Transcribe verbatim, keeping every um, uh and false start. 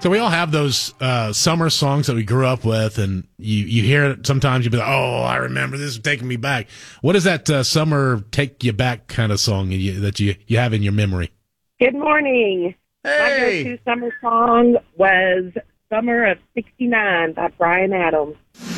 So we all have those uh, summer songs that we grew up with, and you, you hear it sometimes, you be like, oh, I remember this is taking me back. What is that uh, summer take you back kind of song you, that you, you have in your memory? Good morning. Hey. My go-to summer song was Summer of sixty-nine by Bryan Adams.